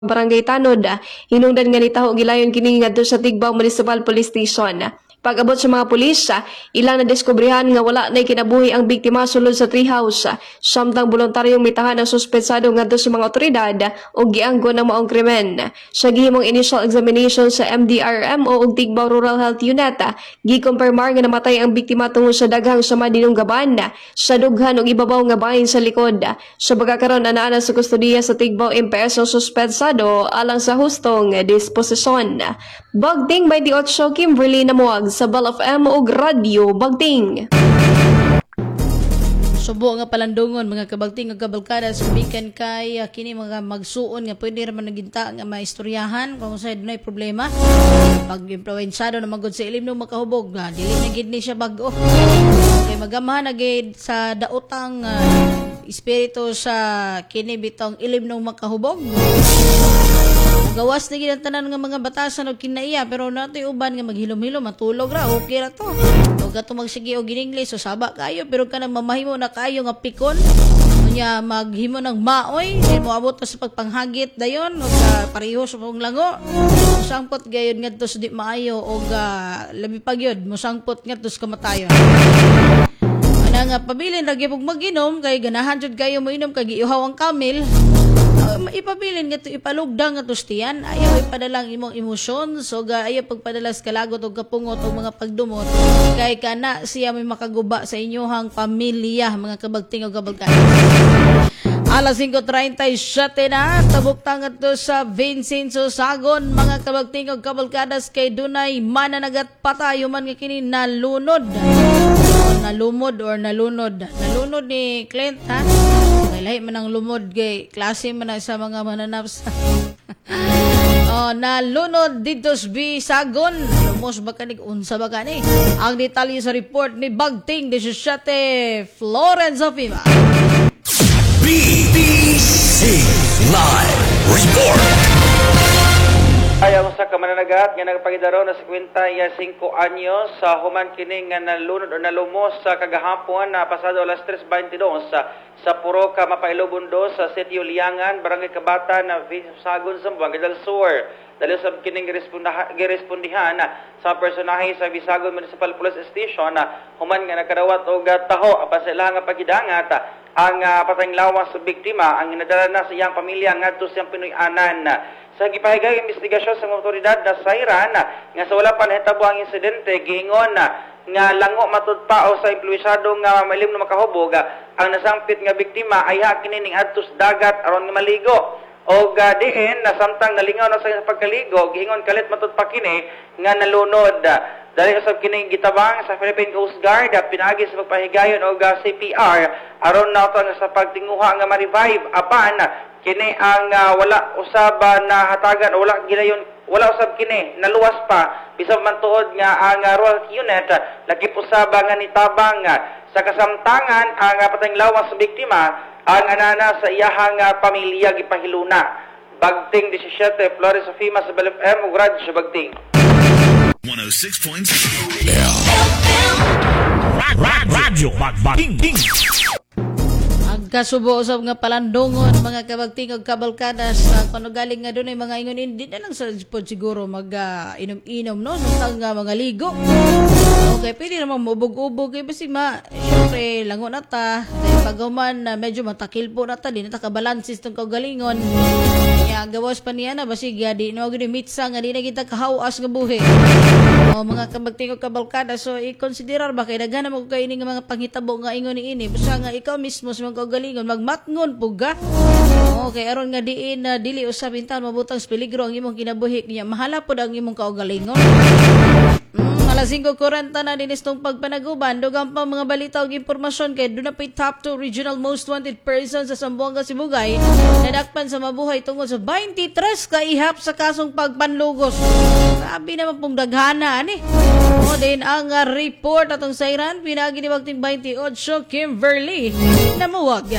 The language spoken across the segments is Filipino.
Barangay Tanod, hinungdan nga ni taho gilayon kini ngadto sa Tigbaw Municipal Police Station. Pag-abot sa mga pulis, ilang nadiskubrihan nga wala na kinabuhi ang biktima sulod sa treehouse. Samtang voluntaryong mitahan ang suspetsado ngadto sa mga otoridad o gianggo ng maong krimen. Sa gihimong initial examination sa MDRMO ug Tigbaw Rural Health Unit, gikumpirmar nga namatay ang biktima tungod sa daghang sama dinunggaban sa dughan ug ibabaw nga bahin sa likod. Sa pagkakaroon ana sa kustodiya sa Tigbaw MPS ang suspetsado alang sa hustong disposisyon. Bagting 28 Kimberly Namuag sa Bal of M ug Radio Bagting. Subo nga palandungon mga kabagting ug kabalkada subikan kay kini mga magsuon nga pwede ra man naginta nga maistoryahan kung sa dunay problema pag influensado na magud sa ilim ng makahubog dili na gid ni siya bag-o kay magamahan na gid sa daotang espiritu sa kini bitong ilim ng makahubog. Gawas na gid ang tanan nga mga batasan og kinaiya pero natoy uban nga maghilom-hilom matulog ra okay ra to. Ug ato magsige og English so saba kayo pero kanang mamahimo na kayo nga pikon unya maghimo ng maoy di mo abot sa pagpanghagit dayon ug pareho sa mong lango. Musangpot gayud ngadto sa di maayo ug labi pa gyud musangpot ngadto sa kamatayon. Ana nga pabilin ra gyud mag-inom kay ganahan jud kayo mo inom kay giuhaw ang kamil. Ipabilin nga ito, ipalugdang nga tustiyan, ayaw ipadalang imong emosyon, so ayaw pagpadalas kalagot o kapungot o mga pagdumot, kay kana siya may makaguba sa inyohang pamilya, mga kabagting o kabalkan. Alas 5:37 na, tabuktan ito sa Vincenzo Sagon, mga kabagting o kabalkadas kay dunay mananagat patayo man nga kini nalunod. Nalumod or nalunod. Nalunod ni Clint, ha? Lahi man ang lumod kay klase man sa mga mananaps. Nalunod dito sa Bisagon. Lumos ba kanig unsa ba kani? Ang detalye sa report ni Bagting 17 Florence Ofima. BBC Live Report. Ayaw sa kamananagat nga nagpagidaro na 55 anyos sa human kini nga nalunod o nalumos sa kagahapon na pasado alas 3:22 sa Puroka Mapailobundo sa Sitio Liangan, Barangay Kabata na Visagon, Zamboanga del Sur. Dahil sa kining girespondihan sa personahe sa Visagon Municipal Police Station human nga nakarawat og taho apan sa ilang pagidangat ang patayng lawas sa biktima ang inadala na sa iyang pamilya ngadto sa Pinoy-anan. Sa gipahigay investigasyon sa mga otoridad na sayran nga sa wala pa nahitabo ang insidente giingon nga lango matud pa o sa impluwensyado nga malim na makahubog ang nasampit nga biktima ay kini ning adto sa dagat aron nga maligo. O diin na samtang nalingaw na sa pagkaligo giingon kalit matud pa kini nga nalunod. Dali usab kini gitabang sa Philippine Coast Guard pinaagi sa pagpahigayon og CPR aron na sa pagtinguha nga ma-revive apan kini ang wala usab na hatagan wala gilayon wala usab kini naluwas pa bisan man tuod nga ang rural unit lakip usab nga nitabang sa kasamtangan ang patayng lawas sa biktima ang anana sa iyahang pamilya gipahiluna. Bagting 17 Flores Ofima sa Bal of M ug Radio Bagting 106.7 Radio Bagting. Kasubo usab nga palandungon mga kabagting ug kabalkadas kuno galing nga dunay mga ingon hindi na lang sa pod siguro mag inom-inom no sa nga mga ligo. Okay, pwede naman mubog-ubog kay basi syempre langon na ta paghuman medyo matakil po na ta di na ta kabalansis tong kaugalingon. Kaya gawas pa niya na basi di no gid mitsa nga di na kita kahawas nga buhi. Mga kabagting ug kabalkadas so i-considerar ba kay daghan mo kay ini nga mga panghitabo nga ingon niini basta nga ikaw mismo sa mga galingon magmatngon puga. Okay, aron nga diin dili usab intan mabutang sa peligro ang imong kinabuhi niya. Mahala pod ang imong kaugalingon. Alas 5:40 na dinis tong pagpanaguban dugang pa mga balita ug impormasyon kay dunay pay top 2 regional most wanted persons sa Zamboanga, Sibugay nadakpan sa mabuhay tungod sa 23 ka ihap sa kasong pagpanlugos. Sabi naman pong daghana ani. Din ang report atong sayran pinagi ni Bagting 28 Kimberly Namuag.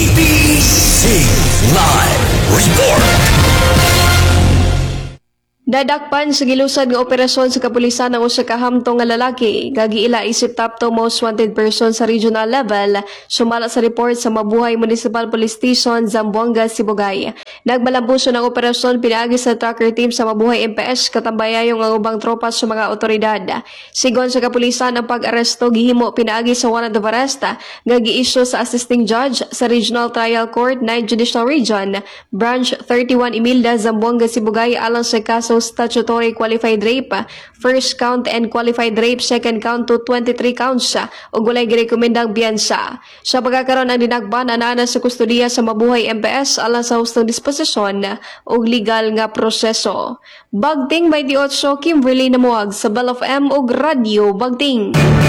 BBC Live Report. Dadakpan sa gilusad nga operasyon sa kapulisan ng usa ka hamtong nga lalaki, gagiila isip top to most wanted person sa regional level, sumala sa report sa Mabuhay Municipal Police Station, Zamboanga, Sibugay. Nagmalampuso ng operasyon pinaagi sa tracker team sa Mabuhay MPS katambayayong ang ubang tropa sa mga otoridad. Sigon sa kapulisan ang pag-aresto gihimo pinaagi sa warrant of arrest nga gi-issue sa assisting judge sa Regional Trial Court 9 Judicial Region, Branch 31 Imilda, Zamboanga, Sibugay alang sa kaso statutory qualified rape, first count and qualified rape, second count to 23 counts ug walay girekomendang biyansa. Sa pagkakaroon ang dinakban anana sa kustudiya sa Mabuhay MPS alang sa hustong disposisyon ug legal nga proseso. Bagting 28 Kimberly Namuag sa Bell of M ug Radio Bagting.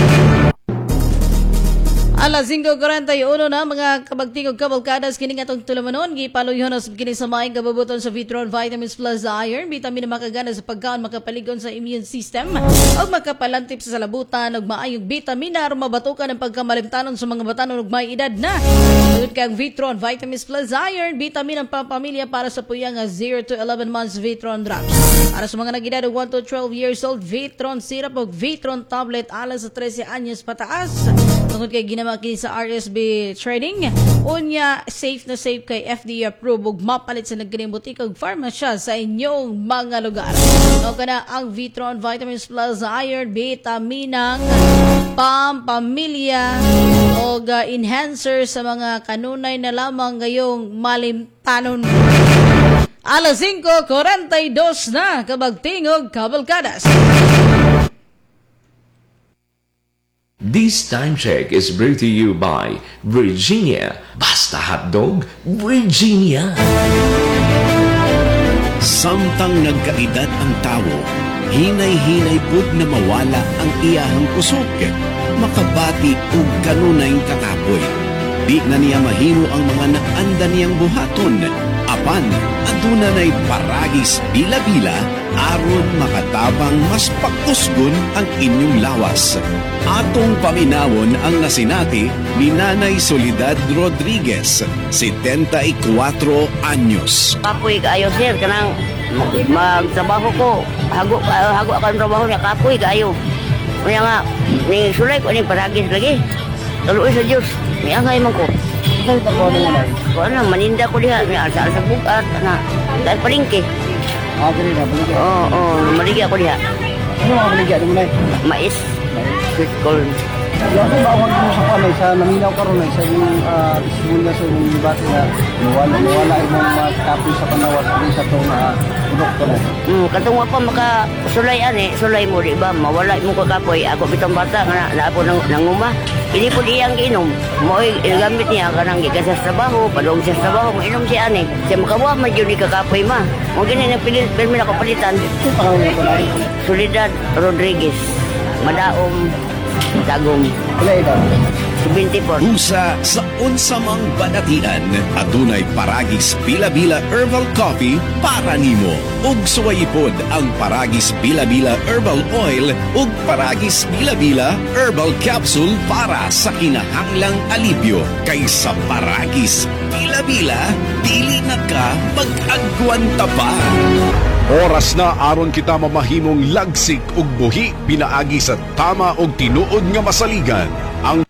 Alas 5:41 na mga kabagting ug kabalkadas kini atong tulumanon gipaluyon sa kini sa maayong kabubuton sa Vitron Vitamins Plus Iron, vitamin na makagana sa pagkaon, makapaligon sa immune system ug makapalantip sa salabutan ug maayong vitamina aron mabatukan ang pagkamalimtanon sa mga batanon ug may edad na. Tungod kang Vitron Vitamins Plus Iron, vitamin ang pampamilya para sa puyang 0 to 11 months Vitron drops. Para sa mga nag-edad 1 to 12 years old, Vitron syrup ug Vitron tablet alang sa 13 anyos pataas. Tungod kay ginama kini sa RSB Trading, unya safe na safe kay FDA approved ug mapalit sa nagkining butika ug farmasya sa inyong mga lugar. No kana ang Vitron Vitamins Plus Iron, vitaminang pampamilya o enhancer sa mga kanunay na lamang gayong malimtanon. Alas 5:42 na kabagting ug kabalkadas. This time check is brought to you by Virginia. Basta hotdog, Virginia. Samtang nagkaedad ang tawo, hinay-hinay pud na mawala ang iyahang kusog. Makabati og kanunay kakapoy. Di na niya mahimo ang mga naanda niyang buhaton. Apan, aduna na'y paragis bila-bila aron makatabang mas pakusgon ang inyong lawas. Atong paminawon ang nasinati ni Nanay Soledad Rodriguez, 74 anyos. Kapoy kaayo sir, kanang magtrabaho ko. Hago ako ang trabaho niya, kapoy kaayo. Kaya nga, ni sulay ko ni paragis lagi. Taluoy sa Diyos, may angay man ko. Saan ka po naman? Kung ano, maninda ko diha, may alsa sa bukat, dahil palingki. Ganun na, baligya. Oo, maligya ko diha. Ano ang baligya? Ano mo na Mais. Sweet corn. Yung ako bawag mo sa kanay, sa naminaw ka ron, sa yung isbunya sa yung debate na nawala yung mga kapoy sa panawas, sa itong doktor na. Katong pa makasulay sulay mo, di ba? Mawala mo kakapoy. Ako bitong bata, na ako nanguma. Hindi po iyang ginom. Mo'y gamit niya, kanang gikas sa trabaho, palong sa trabaho, mainom siya ani. Siya makabuha, medyo ni kakapoy ma. Kung ganyan ang pirmi na kapalitan. Soledad Rodriguez. Madaom Dagom. Wala ito. 24. Usa sa unsamang banatian, adunay paragis bila-bila herbal coffee para nimo. Ug suwayipod ang paragis bila-bila herbal oil ug paragis bila-bila herbal capsule para sa kinahanglang alibyo. Kaysa paragis bila-bila, dili na ka mag-agwanta pa. Oras na aron kita mamahimong lagsik ug buhi pinaagi sa tama ug tinuod nga masaligan. Ang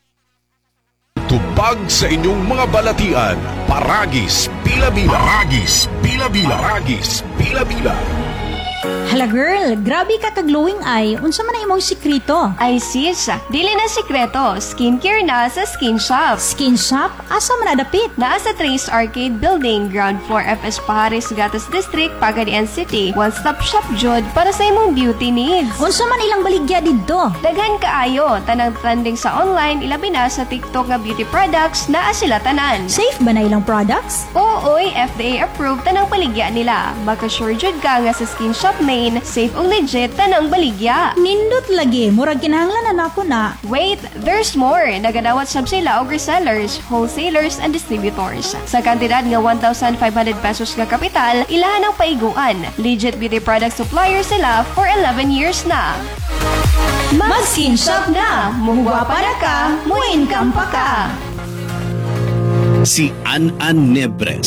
tubag sa inyong mga balatian, Paragis Bila-Bila. Paragis Bila-Bila. Paragis Bila-Bila. Hala girl, grabe ka kag-glowing eye. Unsa man na imong sikrito? Ay sis, dili na sikreto, skincare na sa Skin Shop. Skin shop? Asa man nadapit? Naa sa Trace Arcade Building, ground floor FS Paharis, Gatas District, Pagadian City. One-stop shop jud para sa imong beauty needs. Unsa man ilang baligya didto? Daghan kaayo, tanang trending sa online, ilabi na sa TikTok nga beauty products, naa sila tanan. Safe ba na ilang products? Ooy, FDA approved tanang baligya nila. Makasure jud ka nga sa Skin Shop main, safe ug legit tanang baligya. Nindot lagi, murag kinahanglan na ako na. Wait, there's more. Nagadawat sab sila og resellers, wholesalers, and distributors. Sa kantidad nga 1,500 pesos nga kapital, ilahan ang paiguan. Legit beauty product supplier sila for 11 years na. Mag-Skin Shop na! Muhuwa para ka, muin kampa ka! Si An Nebres,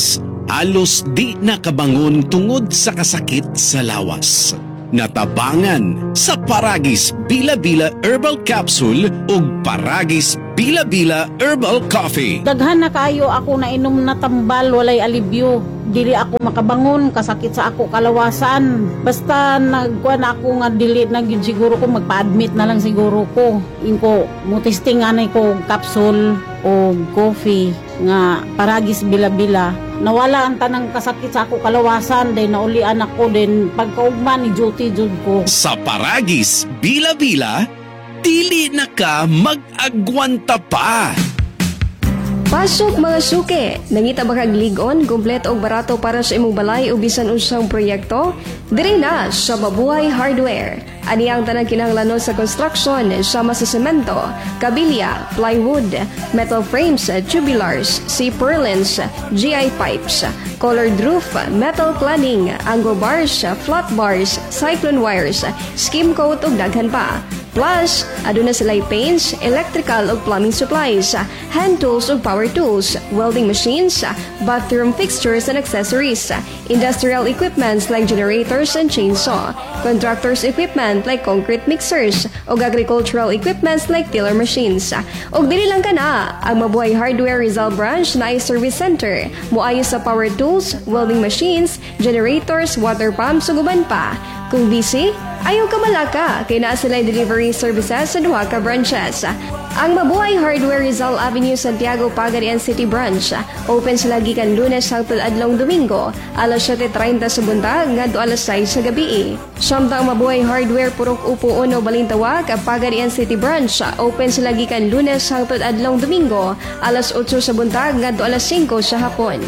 Alos di nakabangon tungod sa kasakit sa lawas. Natabangan sa Paragis Bila-Bila Herbal Capsule ug Paragis Bila-Bila Herbal Coffee. Daghan na kayo ako na inom na tambal, walay alibyo. Dili ako makabangon, kasakit sa ako kalawasan. Basta nagkuhan ako nga dili na gyud siguro ko, magpa-admit na lang siguro ko. Inko, mutisting anay ko capsule o coffee nga Paragis Bila-Bila. Nawala ang tanang kasakit sa ako kalawasan, then naulian ako, then pagkaugma ni duty jud ko. Sa Paragis Bila-Bila, dili na ka mag-agwanta pa. Pasok mga suke! Nangita ba kag ligon, kumpleto og barato para sa imong balay o bisan unsang proyekto? Diri na sa Mabuhay Hardware. Ani ang tanang kinahanglanon sa construction sama sa semento, kabilya, plywood, metal frames, tubulars, C-purlins, GI pipes, colored roof, metal cladding, angle bars, flat bars, cyclone wires, skim coat ug daghan pa. Plus, aduna sila'y paints, electrical ug plumbing supplies, hand tools ug power tools, welding machines, bathroom fixtures and accessories, industrial equipments like generators and chainsaw, contractors equipment like concrete mixers, ug agricultural equipments like tiller machines. Ug dili lang kana, ang Mabuhay Hardware Rizal Branch na ay service center, muayo sa power tools, welding machines, generators, water pumps ug uban pa. Kung busy, ayaw ka malaka, kay naa sila'y delivery services sa duha ka branches. Ang Mabuhay Hardware Rizal Avenue, Santiago, Pagadian City Branch. Open sila gikan Lunes hangtod adlong Domingo, alas 7:30 sa buntag ngadto alas 6 sa gabi. Samtang Mabuhay Hardware Purok Upo Uno Balintawak, Pagadian City Branch. Open sila gikan Lunes hangtod adlong Domingo, alas 8 sa buntag ngadto alas 5 sa hapon.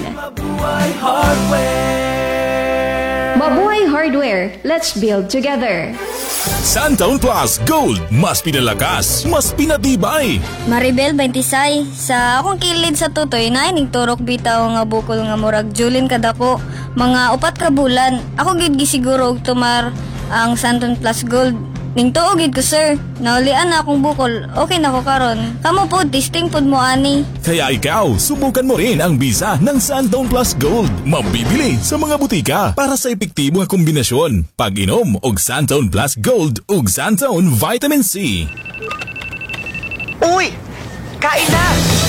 Mabuhay Hardware, let's build together. Santaon Plus Gold, mas pinalakas, mas pinatibay. Maribel 26, sa akong kilid sa tutoy na ining turok bitaw nga bukol nga murag julin kadako. Mga 4 ka bulan, ako gid gisiguro og tumar ang Santaon Plus Gold. Ning tuo gid ko sir, naulian na akong bukol, okay na ko karon. Kamo po, testing pod mo ani. Kaya ikaw, subukan mo rin ang bisa ng Santaon Plus Gold. Mabibili sa mga butika para sa epektibo nga kombinasyon. Pag-inom og Santaon Plus Gold ug Santaon Vitamin C. Uy! Kain na!